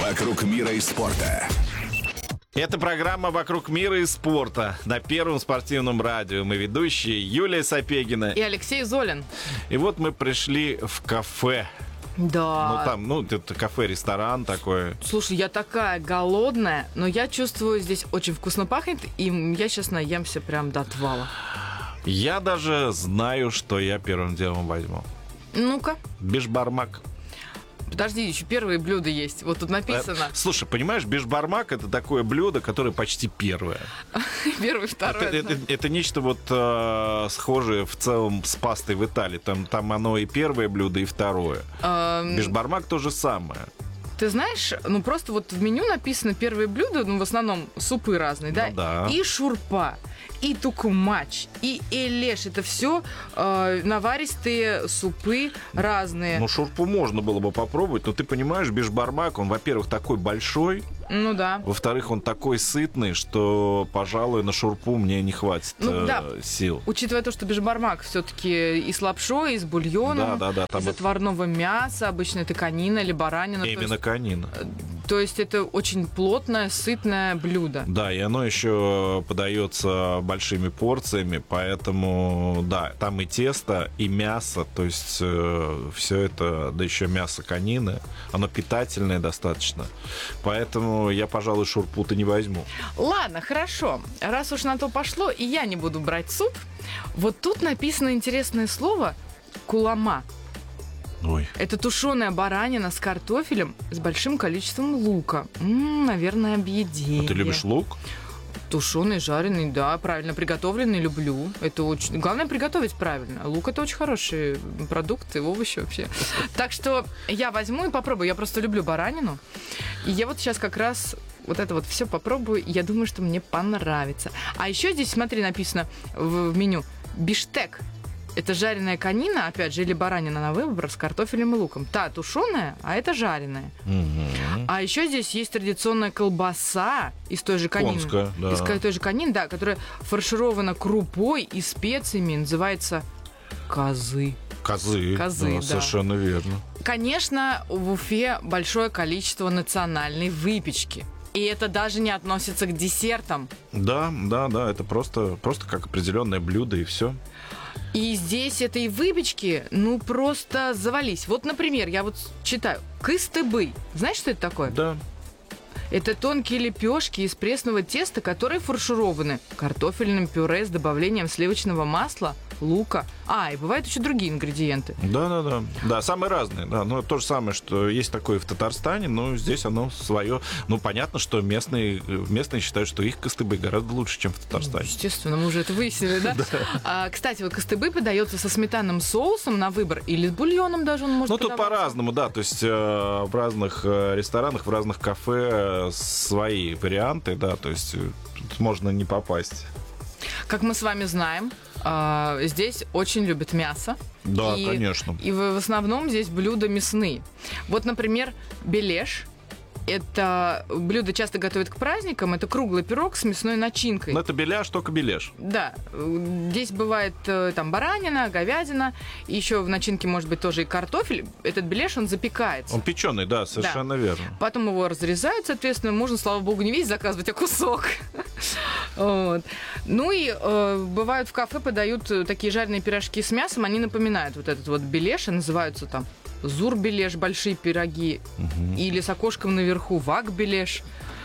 «Вокруг мира и спорта». Это программа «Вокруг мира и спорта» на Первом спортивном радио. Мы ведущие Юлия Сапегина и Алексей Золин. И вот мы пришли в кафе. Да. Это кафе-ресторан такое. Слушай, я такая голодная, но я чувствую, здесь очень вкусно пахнет, и я сейчас наемся прям до отвала. Я даже знаю, что я первым делом возьму. Ну-ка. Бешбармак. Подожди, еще первые блюда есть. Вот тут написано. Слушай, понимаешь, бешбармак — это такое блюдо, которое почти первое. Первое, второе. Это нечто вот схожее в целом с пастой в Италии. Там оно и первое блюдо, и второе. Бешбармак то же самое. Ты знаешь, просто вот в меню написано первые блюда, в основном супы разные, да? Да. И шурпа, и тукумач, и элеш. Это все наваристые супы разные. Ну, шурпу можно было бы попробовать, но ты понимаешь, бешбармак, он, во-первых, такой большой. Ну да. Во-вторых, он такой сытный, что, пожалуй, на шурпу мне не хватит сил. Учитывая то, что бешбармак все-таки и с лапшой, и с бульоном, из отварного мяса, обычно это конина или баранина. Именно конина. То есть это очень плотное, сытное блюдо. Да, и оно еще подается большими порциями, поэтому, да, там и тесто, и мясо, то есть все это, да еще мясо конины, оно питательное достаточно. Поэтому я, пожалуй, шурпу-то не возьму. Ладно, хорошо. Раз уж на то пошло, и я не буду брать суп, вот тут написано интересное слово «кулама». Ой. Это тушеная баранина с картофелем с большим количеством лука. Наверное, объедение. А ты любишь лук? Тушеный, жареный, да, правильно приготовленный люблю. Это очень... Главное приготовить правильно. Лук — это очень хороший продукт, и овощи вообще. Так что я возьму и попробую. Я просто люблю баранину. И я вот сейчас как раз вот это вот все попробую. Я думаю, что мне понравится. А еще здесь, смотри, написано в меню биштек. Это жареная конина, опять же, или баранина на выбор с картофелем и луком. Та тушеная, а это жареная. Угу. А еще здесь есть традиционная колбаса из той же конины. Конская, да. Из той же конины, да, которая фарширована крупой и специями. Называется козы. Козы, да. Совершенно верно. Конечно, в Уфе большое количество национальной выпечки. И это даже не относится к десертам. Да, это просто как определенное блюдо, и все. И здесь этой выпечки, просто завались. Вот, например, я вот читаю «кыстыбый». Знаешь, что это такое? Да. Это тонкие лепешки из пресного теста, которые фаршированы картофельным пюре с добавлением сливочного масла, лука. И бывают еще другие ингредиенты. Да, самые разные. Да. Но то же самое, что есть такое в Татарстане, но здесь оно свое. Понятно, что местные считают, что их кыстыбый гораздо лучше, чем в Татарстане. Естественно, мы уже это выяснили, да? Кстати, вот кыстыбый подается со сметанным соусом на выбор или с бульоном даже он может подаваться. Тут по-разному, да. То есть в разных ресторанах, в разных кафе свои варианты, да. То есть тут можно не попасть. Как мы с вами знаем, здесь очень любят мясо. Да, конечно. И в основном здесь блюда мясные. Вот, например, белеш. Это блюдо часто готовят к праздникам. Это круглый пирог с мясной начинкой. Но это беляш, только белеш. Да. Здесь бывает там баранина, говядина. И еще в начинке может быть тоже и картофель. Этот белеш, он запекается. Он печеный, да, совершенно верно. Потом его разрезают, соответственно. Можно, слава богу, не весь заказывать, а кусок. Вот. Бывают в кафе подают такие жареные пирожки с мясом. Они напоминают вот этот вот белеш. И называются там зур-белеш, большие пироги, или с окошком наверху вак-белеш.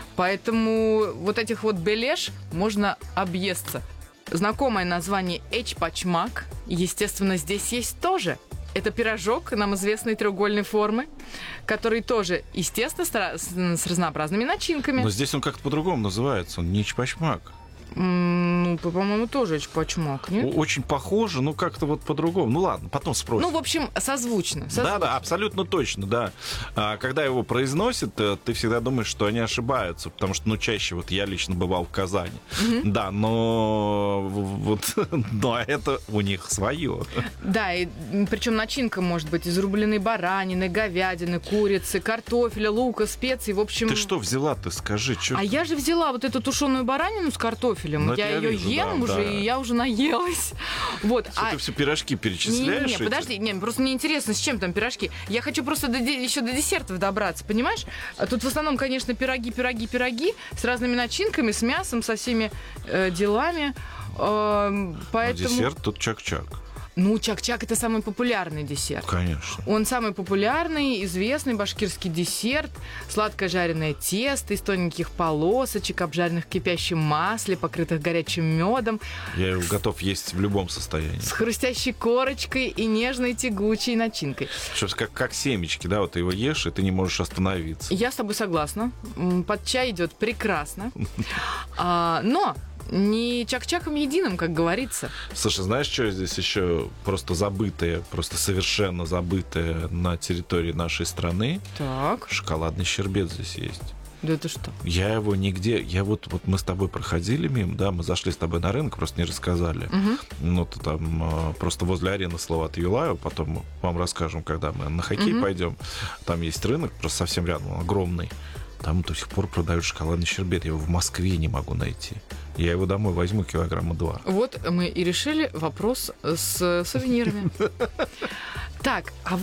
Поэтому вот этих вот белеш можно объесться. Знакомое название эчпачмак, естественно, здесь есть тоже. Это пирожок, нам известной треугольной формы, который тоже, естественно, с разнообразными начинками. Но здесь он как-то по-другому называется, он не эчпачмак. По-моему, тоже эчпачмак, нет? Очень похоже, но как-то вот по-другому. Ладно, потом спросим. В общем, созвучно. Да, абсолютно точно, да. Когда его произносят, ты всегда думаешь, что они ошибаются, потому что, чаще вот я лично бывал в Казани. Да, но это у них свое. Да, и причем начинка может быть из рубленой баранины, говядины, курицы, картофеля, лука, специй, в общем... Ты что взяла, ты скажи? А я же взяла вот эту тушеную баранину с картофелем. картофелем. Ну, Я это я ее вижу, ем да, уже, да. и я уже наелась. Вот. Что ты все пирожки перечисляешь? Не, эти? подожди, просто мне интересно, с чем там пирожки. Я хочу просто еще до десертов добраться, понимаешь? А тут в основном, конечно, пироги с разными начинками, с мясом, со всеми делами. Ну, Поэтому... десерт тут чак-чак. Ну, чак-чак — это самый популярный десерт. Конечно. Он самый популярный, известный башкирский десерт. Сладкое жареное тесто из тоненьких полосочек, обжаренных в кипящем масле, покрытых горячим медом, Я его готов есть в любом состоянии. с хрустящей корочкой и нежной тягучей начинкой. Что как семечки, да, вот ты его ешь, и ты не можешь остановиться. Я с тобой согласна. Под чай идет прекрасно. Но не чак-чаком единым, как говорится. Слушай, знаешь, что здесь еще просто забытое, просто совершенно забытое на территории нашей страны? Так, Шоколадный щербет здесь есть. да это что? Я его нигде... Вот мы с тобой проходили мимо, да, мы зашли с тобой на рынок, просто не рассказали. Ну, то там просто возле арены Салавата Юлаева, потом вам расскажем, когда мы на хоккей пойдем. Там есть рынок, просто совсем рядом, он огромный. Там до сих пор продают шоколадный щербет. Я его в Москве не могу найти. Я его домой возьму 2 килограмма. Вот мы и решили вопрос с сувенирами. Так, а